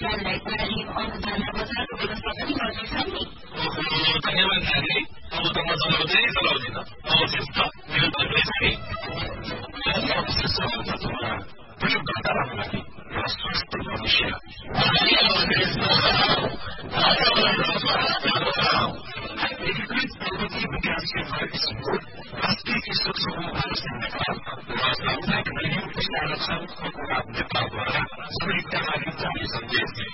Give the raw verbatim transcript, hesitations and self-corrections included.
विद्यालय, प्रणाली और उजाला बजारको व्यवस्था पनि गर्दैछन् नि। धन्यवाद नानी। अब त म चलाउँदै चलाउँदिन। अवशेष त मेरो तर्फै छ नि। प्रयोगकर्ताहरूको लागि र स्वस्थ भविष्य एकीकृत प्रगति विकास क्षेत्र स्कोर राष्ट्रिय कृषक समूह महासंघका र सामुदायिक रेडियो प्रसारक संघको नेपालद्वारा सबैका लागि जारी सन्देश